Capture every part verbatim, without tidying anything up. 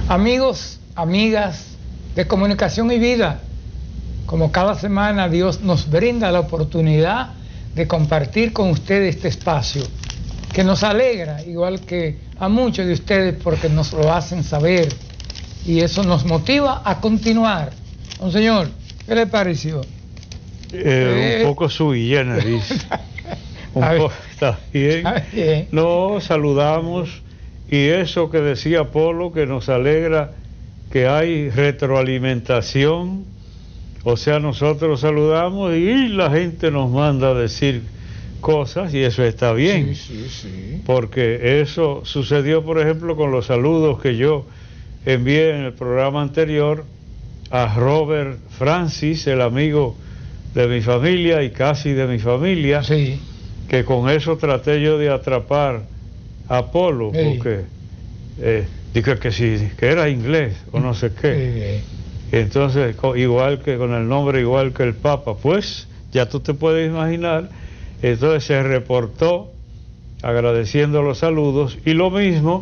Amigos, amigas de Comunicación y Vida, como cada semana Dios nos brinda la oportunidad de compartir con ustedes este espacio, que nos alegra, igual que a muchos de ustedes, porque nos lo hacen saber, y eso nos motiva a continuar. Monseñor, ¿qué le pareció? Eh, eh, un poco sui generis. Un poco, está bien. bien. Nos saludamos, y eso que decía Polo, que nos alegra que hay retroalimentación, o sea, nosotros saludamos y la gente nos manda a decir cosas, y eso está bien. Sí, sí, sí. Porque eso sucedió, por ejemplo, con los saludos que yo envié en el programa anterior a Robert Francis, el amigo de mi familia y casi de mi familia, sí. que con eso traté yo de atrapar a Polo, sí. porque eh, dije que sí, que era inglés o no sé qué. Sí. Entonces, igual que con el nombre, igual que el Papa, pues ya tú te puedes imaginar. Entonces se reportó agradeciendo los saludos, y lo mismo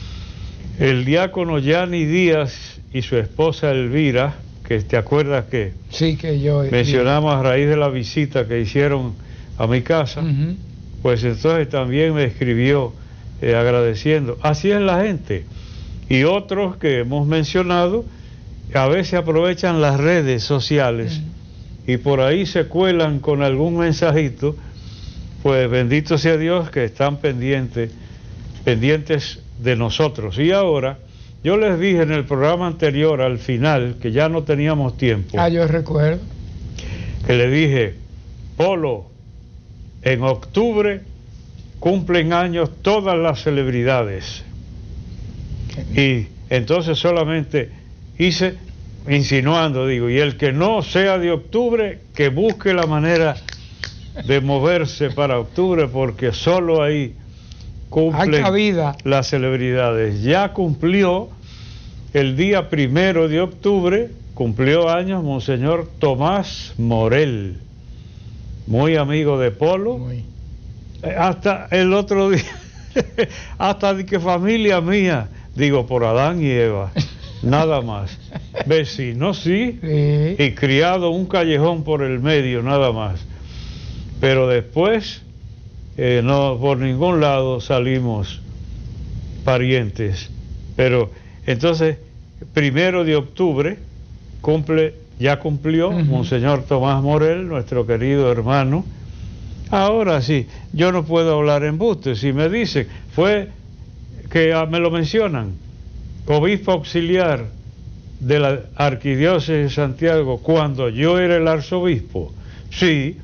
el diácono Yanni Díaz y su esposa Elvira, que te acuerdas que, sí, que yo mencionamos a raíz de la visita que hicieron a mi casa, uh-huh. pues entonces también me escribió eh, agradeciendo. Así es la gente. Y otros que hemos mencionado, a veces aprovechan las redes sociales uh-huh. y por ahí se cuelan con algún mensajito. Pues bendito sea Dios que están pendientes, pendientes de nosotros. Y ahora, yo les dije en el programa anterior, al final, que ya no teníamos tiempo. Ah, yo recuerdo. Que le dije, Polo, en octubre cumplen años todas las celebridades. Y entonces solamente hice, insinuando, digo, y el que no sea de octubre, que busque la manera de moverse para octubre, porque solo ahí cumplen las celebridades. Ya cumplió el día primero de octubre, cumplió años Monseñor Tomás Morel, muy amigo de Polo, muy. hasta el otro día, hasta de que familia mía, digo, por Adán y Eva, nada más, vecinos sí, sí, y criado un callejón por el medio, nada más. Pero después, eh, no por ningún lado salimos parientes. Pero entonces, primero de octubre, cumple, ya cumplió uh-huh. Monseñor Tomás Morel, nuestro querido hermano. Ahora sí, yo no puedo hablar embuste. Si me dicen, fue que ah, me lo mencionan, obispo auxiliar de la Arquidiócesis de Santiago, cuando yo era el arzobispo. Sí,